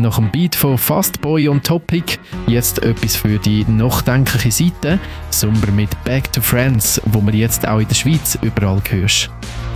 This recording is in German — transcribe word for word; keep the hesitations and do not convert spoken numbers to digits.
Nach dem Beat von Fastboy und Topic jetzt etwas für die nachdenkliche Seite. Sommer mit Back to Friends, wo man jetzt auch in der Schweiz überall hörst.